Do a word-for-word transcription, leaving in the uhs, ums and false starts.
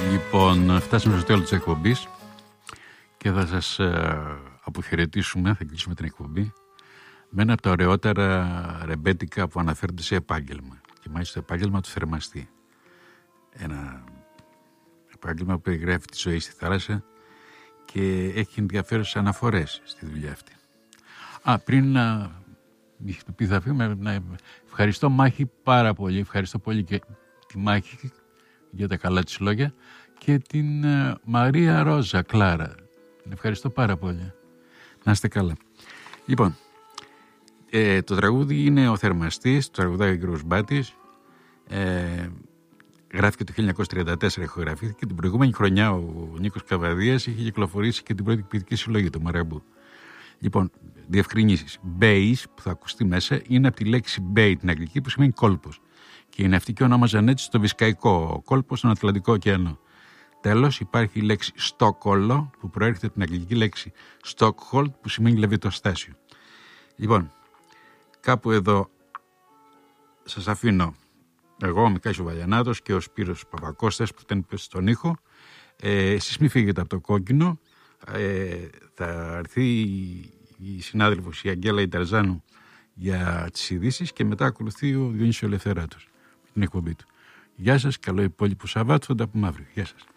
Λοιπόν, φτάσαμε στο τέλος της εκπομπής και θα σας ε, αποχαιρετήσουμε, θα κλείσουμε την εκπομπή με ένα από τα ωραιότερα ρεμπέτικα που αναφέρονται σε επάγγελμα, και μάλιστα το επάγγελμα του θερμαστή. Ένα επάγγελμα που περιγράφει τη ζωή στη θάλασσα και έχει ενδιαφέρουσες αναφορές στη δουλειά αυτή. Α, πριν να πει θα φύγουμε, να ευχαριστώ Μάχη πάρα πολύ, ευχαριστώ πολύ και τη Μάχη για τα καλά της λόγια και την uh, Μαρία Ρόζα Κλάρα. Την ευχαριστώ πάρα πολύ. Να είστε καλά. Λοιπόν, ε, το τραγούδι είναι «Ο Θερμαστής», το τραγουδάει ο κ. Μπάτης. Ε, γράφηκε το χίλια εννιακόσια τριάντα τέσσερα, ηχογραφήθηκε και την προηγούμενη χρονιά ο Νίκος Καβαδίας είχε κυκλοφορήσει και την πρώτη ποιητική συλλογή, το Μαραμπού. Λοιπόν, διευκρινήσεις. Bass, που θα ακουστεί μέσα, είναι από τη λέξη bay την αγγλική, που σημαίνει κόλπος. Και οι ναυτικοί ονόμαζαν έτσι στο Βυσκαϊκό κόλπο, στον Ατλαντικό ωκεανό. Τέλος, υπάρχει η λέξη στόκολο, που προέρχεται από την αγγλική λέξη Stockhold, που σημαίνει λεβιτοστάσιο. Λοιπόν, κάπου εδώ σας αφήνω εγώ, ο Μιχάλης ο Βαλιανάτος και ο Σπύρος Παπακώστας που ήταν στον ήχο. Ε, εσείς μη φύγετε από το κόκκινο. Ε, θα έρθει η συνάδελφος η Αγγέλα Ιταρζάνου για τις ειδήσεις και μετά ακολουθεί ο Διονύσης Ελευθεράτος με την εκπομπή του. Γεια σας, καλό υπόλοιπο Σαββάτου, θα τα πούμε αύριο. Γεια σας.